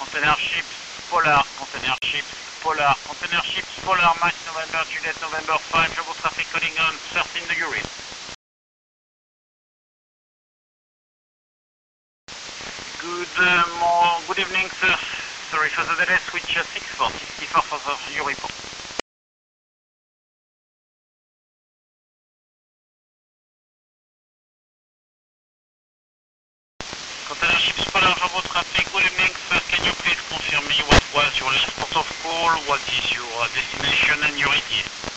container ships, Polar, container ships, Polar, container ships, Polar, Mike November, Juliet November 5, Jumbo traffic calling on 13 degrees. Good evening, sir. Sorry for the delay, switch 64 for your report. Container ships, Polar, Jumbo traffic, good evening, sir. Can you please confirm me what was your last port of call, what is your destination and your ETA?